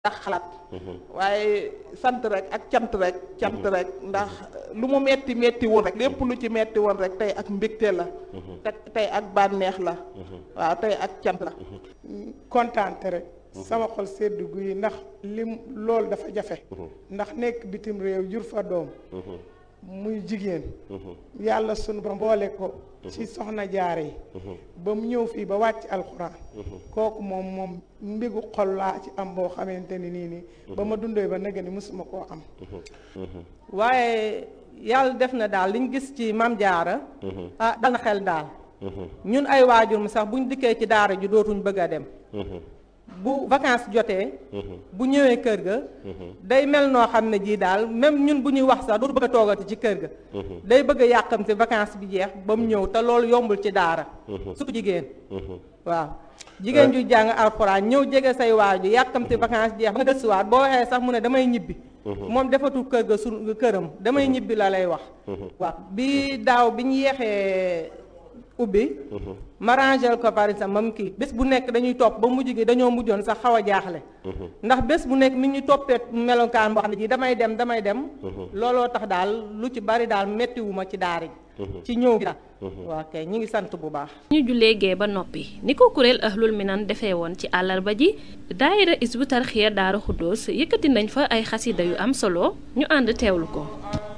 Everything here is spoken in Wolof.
ndax xalaat waaye sant rek ak cant rek ndax lu mu metti woon rek lépp lu ci metti woon rek tey ak mbégte la tey ak bànneex la waaw tey ak cant la kontaante rek sama xol seddu guy ndax lim loolu dafa jafe ndax nekk bitim réew jur fa doom muy jigéen yàlla sunu ba mboole ko ci soxna jaare yi ba mu ñëw fii ba wàcc alxuraan kooku moom mbégu xol laa ci am boo xamante ni nii ba ma dundee ba nag ni mësuma koo am waaye yàlla def na daal liñ gis ci Maam Jaara dal na xel daal ñun ay waajur mu sax buñ dikkee ci daara ji dootuñ bëgg a dem bu vacances jotee bu ñëwee kër ga day mel noo xam ne jii daal même ñun bu ñuy wax sax dootu bëgg a toogati ci kër ga day bëgg a yàqamte vacances bi jeex ba mu ñëw te loolu yombul ci daara surtout jigéen waaw jigéen ju jàng alxuraan ñëw jege say waaju yàqamte vacances jeex ba nga gëstuwaat boo waxee sax mu ne damay ñibbi moom defatul kër ga këram damay ñibbi la lay wax waaw bi daaw bi ñu yeexee ubbi ma rangel ko par exemple mam kii bés bu nekk dañuy topp ba mujj gi dañoo mujjoon sax xaw a jaaxle ndax bés bu nekk mi ñu toppee melokaan boo xam ne ji damay dem looloo tax daal lu ci bari daal méttiwuma ci daara ji ci ñëw gi daal waaw kay ñi ngi sant bu baax ñu jullee gee ba noppi ni ko kuréel Ahlul Minan defee woon ci àllarba ji daayira Hizbut Tarqiyyah Daaru Xuddoos yëkkati nañ fa ay xasida yu am solo ñu ànd teewlu ko